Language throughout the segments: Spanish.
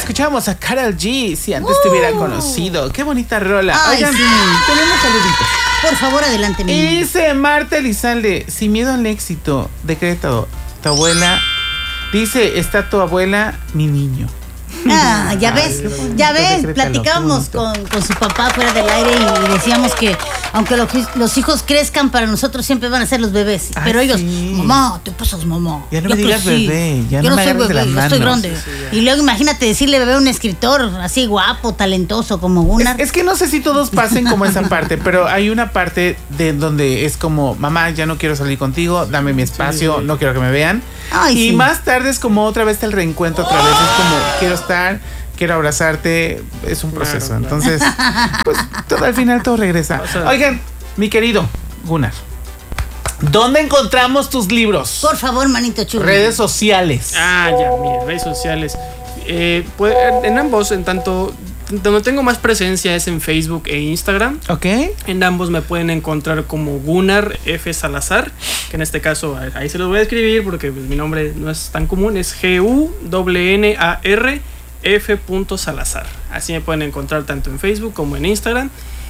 escuchamos a Karol G. Si antes te hubiera conocido. Qué bonita rola. Ay, Oigan, sí. tenemos saluditos. Por favor, adelante, mi Y niño. dice Marta Elizalde, sin miedo al éxito, decreto, tu abuela, dice, está tu abuela, mi niño. Ya ves, Decrétalo, platicábamos punto. con su papá fuera del aire y decíamos que aunque los hijos crezcan, para nosotros siempre van a ser los bebés. Ay, pero ellos, sí. mamá, te pasas, mamá. Ya no me digas crecí. bebé, ya Yo no me soy agarres de bebé, las ya estoy manos. grande. Y luego imagínate decirle bebé a un escritor así guapo, talentoso como Gunnar. Es que no sé si todos pasen como esa parte, pero hay una parte de donde es como, mamá, ya no quiero salir contigo, dame mi espacio, no quiero que me vean. Ay, y sí. más tarde es como otra vez el reencuentro, otra vez es como, quiero estar, quiero abrazarte, es un proceso. Claro. Entonces, pues todo, al final todo regresa. O sea, Oigan, mi querido Gunnar, ¿dónde encontramos tus libros? Por favor, manito chulo. Redes sociales. Ya, mire, redes sociales. Pues, en ambos, en tanto, donde tengo más presencia es en Facebook e Instagram. Ok. En ambos me pueden encontrar como Gunnar F. Salazar, que en este caso ahí se los voy a escribir porque pues, mi nombre no es tan común, es Gunnar F. Salazar. Así me pueden encontrar tanto en Facebook como en Instagram.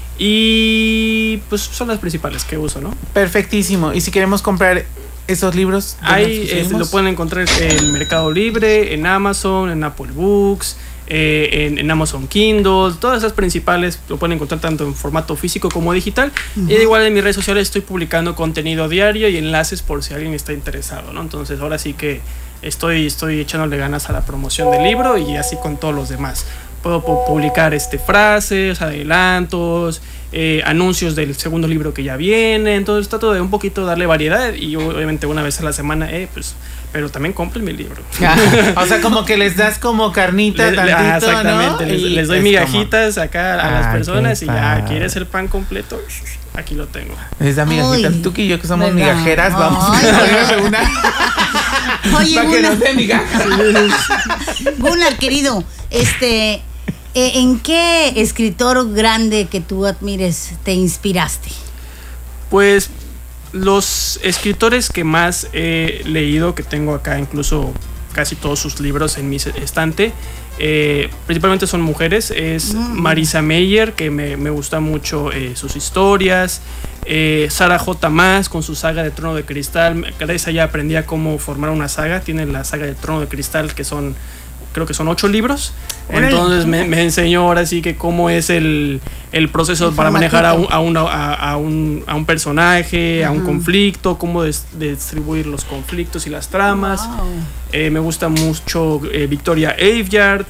Y pues son las principales que uso, ¿no? Perfectísimo. Y si queremos comprar esos libros, ¿dónde Ahí los conseguimos? lo pueden encontrar en Mercado Libre, en Amazon, en Apple Books, en Amazon Kindle. Todas esas principales lo pueden encontrar tanto en formato físico como digital. Y igual en mis redes sociales estoy publicando contenido diario y enlaces por si alguien está interesado, ¿no? Entonces ahora sí que estoy echándole ganas a la promoción del libro y así con todos los demás. Puedo publicar frases, adelantos, anuncios del segundo libro que ya viene. Entonces trato de un poquito darle variedad y obviamente una vez a la semana, pues, pero también compren mi libro. O sea, como que les das como carnita tantito, exactamente, ¿no? les doy es migajitas acá a las personas qué y ya padre. quieres el pan completo, aquí lo tengo. Les da migajitas. Uy, Tú que yo que somos ¿verdad? migajeras, vamos Ay, a darle una Oye, para que Gunnar. nos dé migajas. Gunnar, querido, ¿en qué escritor grande que tú admires te inspiraste? Pues los escritores que más he leído, que tengo acá incluso casi todos sus libros en mi estante, principalmente son mujeres. Es Marisa Meyer, que me gusta mucho sus historias. Sarah J. Maas con su saga de Trono de Cristal. Gracias a ella aprendí a cómo formar una saga. Tiene la saga de Trono de Cristal, que creo que son 8 libros. Órale. Entonces me enseñó ahora sí que cómo es el proceso para manejar a un personaje, a un conflicto, cómo distribuir los conflictos y las tramas. Wow. Me gusta mucho Victoria Aveyard.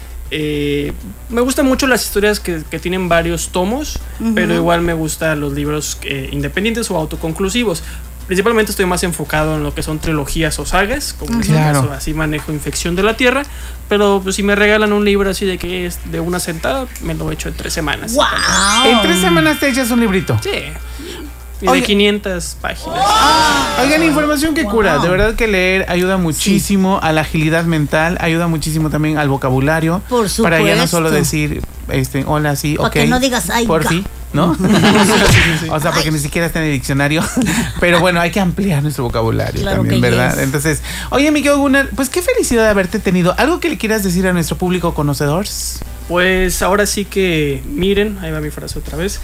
Me gustan mucho las historias que tienen varios tomos, pero igual me gustan los libros independientes o autoconclusivos. Principalmente estoy más enfocado en lo que son trilogías o sagas, como en este caso, así manejo Infección de la Tierra, pero pues, si me regalan un libro así de que es de una sentada, me lo echo en 3 semanas. ¡Wow! En 3 semanas te echas un librito. Sí. Y Oye. de 500 páginas. Oigan, información que cura. De verdad que leer ayuda muchísimo a la agilidad mental, ayuda muchísimo también al vocabulario. Por supuesto. Para ya no solo decir, hola, sí, Para ok. que no digas, ay, por ga. fin, ¿no? O sea, porque ni siquiera está en el diccionario. Pero bueno, hay que ampliar nuestro vocabulario Claro también, que ¿verdad? yes. Entonces, oye, mi querido Gunnar, pues qué felicidad de haberte tenido. ¿Algo que le quieras decir a nuestro público conocedor? Pues ahora sí que miren, ahí va mi frase otra vez.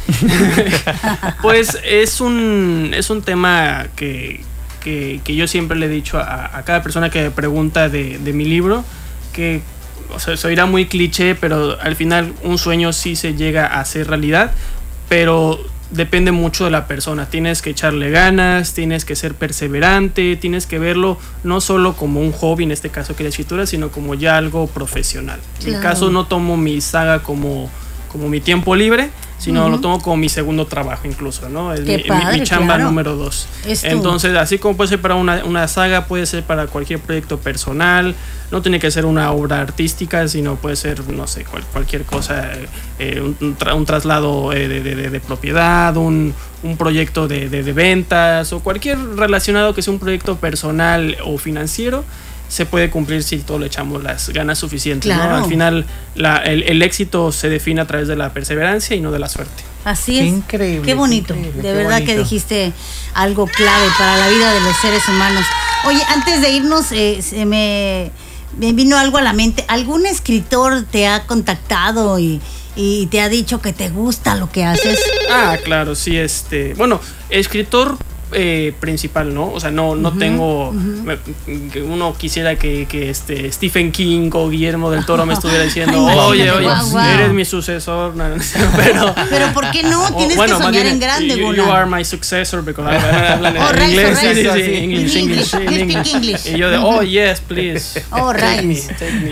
Pues es un tema que yo siempre le he dicho a cada persona que me pregunta de mi libro, que o sea, se oirá muy cliché, pero al final un sueño sí se llega a hacer realidad, pero depende mucho de la persona. Tienes que echarle ganas, tienes que ser perseverante, tienes que verlo no solo como un hobby, en este caso que la escritura, sino como ya algo profesional. En mi Claro. caso no tomo mi saga como mi tiempo libre, sino lo tomo como mi segundo trabajo incluso, ¿no? Es Qué padre, mi chamba claro. número 2. Es tu- Entonces, así como puede ser para una saga, puede ser para cualquier proyecto personal, no tiene que ser una obra artística, sino puede ser, no sé, cualquier cosa, un traslado de propiedad, un proyecto de ventas o cualquier relacionado que sea un proyecto personal o financiero. Se puede cumplir si todos le echamos las ganas suficientes, Claro. ¿no? Al final el éxito se define a través de la perseverancia y no de la suerte. Así Qué es. increíble, Qué bonito. qué increíble, De qué verdad bonito. que dijiste algo clave para la vida de los seres humanos. Oye, antes de irnos, me vino algo a la mente. ¿Algún escritor te ha contactado y te ha dicho que te gusta lo que haces? Claro, sí, bueno, escritor principal, ¿no? O sea, no tengo. Uno quisiera que Stephen King o Guillermo del Toro me estuviera diciendo, oye, eres mi sucesor. Pero ¿por qué no? Tienes que soñar en grande, you are my successor, porque hablan en inglés. English. Y yo yes, please. Take me.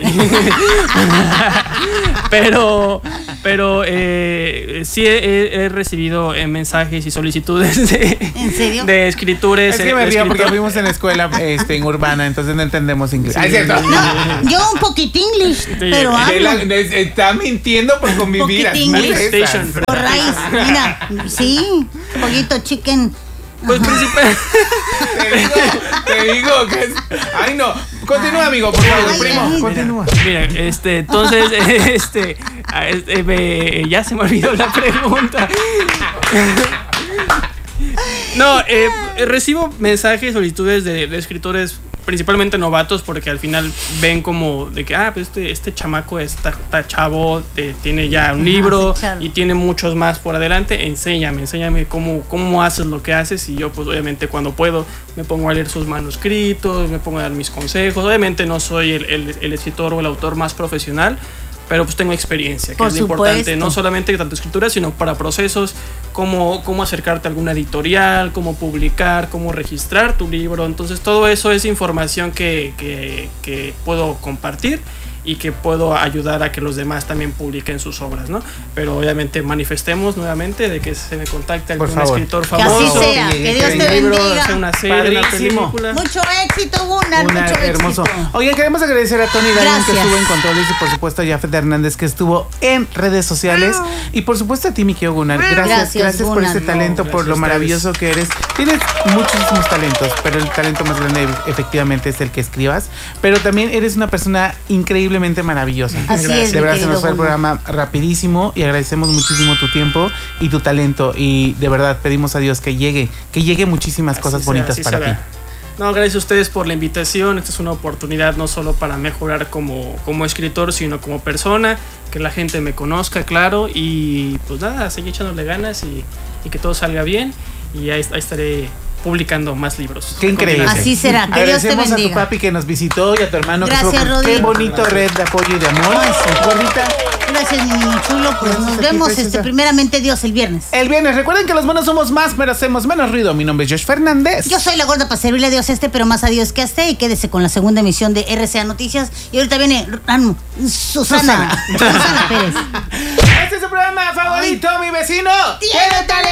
Pero sí he recibido mensajes y solicitudes ¿En serio? de escritores. Es que me río porque fuimos en escuela en urbana, entonces no entendemos inglés. Sí. No, yo un poquito inglés, pero hablo. Está mintiendo por convivir. Mira, sí, un poquito chicken. Pues principal. Te digo que es. Ay, no. Continúa, amigo, por favor, primo. Continúa. Mira, entonces, ya se me olvidó la pregunta. No, recibo mensajes, solicitudes de escritores principalmente novatos, porque al final ven como de que pues este chamaco está chavo, tiene ya un libro y tiene muchos más por adelante, enséñame cómo haces lo que haces. Y yo pues obviamente cuando puedo me pongo a leer sus manuscritos, me pongo a dar mis consejos. Obviamente no soy el escritor o el autor más profesional, pero pues tengo experiencia, que es lo importante, no solamente tanto escritura, sino para procesos, cómo acercarte a alguna editorial, cómo publicar, cómo registrar tu libro. Entonces todo eso es información que puedo compartir y que puedo ayudar a que los demás también publiquen sus obras, ¿no? Pero obviamente manifestemos nuevamente de que se me contacte algún escritor famoso. Que así sea, que Dios te bendiga. Hacer una serie, una película. Mucho éxito, Gunnar, mucho hermoso. éxito. Oigan, queremos agradecer a Tony Diamond, que estuvo en controles, y por supuesto a Jafet Hernández, que estuvo en redes sociales, y por supuesto a ti, mi querido Gunnar. Gracias por Gunnar, ese talento, por lo maravilloso que eres. Tienes muchísimos talentos, pero el talento más grande efectivamente es el que escribas, pero también eres una persona increíblemente maravillosa. Así es, de verdad se nos fue el programa rapidísimo y agradecemos muchísimo tu tiempo y tu talento, y de verdad pedimos a Dios que llegue muchísimas cosas bonitas para ti. No, gracias a ustedes por la invitación. Esta es una oportunidad no solo para mejorar como escritor, sino como persona, que la gente me conozca, claro, y pues nada, seguir echándole ganas y que todo salga bien, y ahí estaré publicando más libros. Qué increíble. Así será. Que Dios te bendiga. Agradecemos a tu papi que nos visitó y a tu hermano. Gracias, Rodi. Qué bonito red de apoyo y de amor. Gordita. Gracias, mi niño chulo. Pues nos vemos primeramente Dios el viernes. El viernes. Recuerden que los buenos somos más, pero hacemos menos ruido. Mi nombre es Josh Fernández. Yo soy la gorda para servirle a Dios pero más a Dios que a este. Y quédese con la segunda emisión de RCA Noticias. Y ahorita viene Susana Pérez. Este es su programa favorito, mi vecino. ¡Tiene talento!